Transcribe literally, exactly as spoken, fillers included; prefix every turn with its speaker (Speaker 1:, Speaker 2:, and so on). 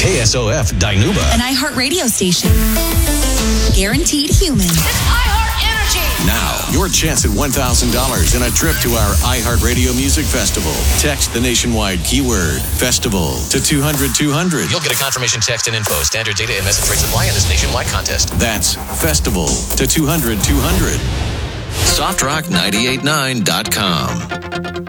Speaker 1: K S O F Dinuba.
Speaker 2: An iHeartRadio station. Guaranteed human.
Speaker 3: It's iHeart Energy.
Speaker 4: Now, your chance at one thousand dollars and a trip to our iHeartRadio Music Festival. Text the nationwide keyword festival to two hundred two hundred.
Speaker 5: You'll get a confirmation text and info. Standard data and message rates apply in this nationwide contest.
Speaker 4: That's festival to two hundred two hundred.
Speaker 1: Soft Rock nine eight nine dot com.